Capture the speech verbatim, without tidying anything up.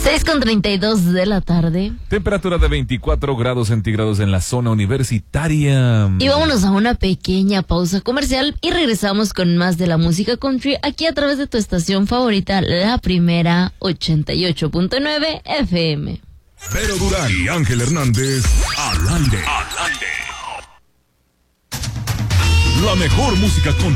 seis con treinta y dos de la tarde. Temperatura de veinticuatro grados centígrados en la zona universitaria. Y vámonos a una pequeña pausa comercial y regresamos con más de la música country aquí a través de tu estación favorita, La Primera ochenta y ocho punto nueve F M. Vero Durán y Ángel Hernández al aire. Al aire. La mejor música country